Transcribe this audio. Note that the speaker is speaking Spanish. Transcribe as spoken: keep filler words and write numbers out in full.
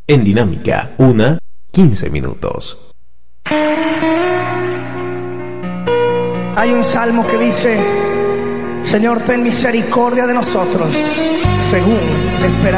En Dinámica, una, quince minutos. Hay un salmo que dice: Señor, ten misericordia de nosotros, según la esperanza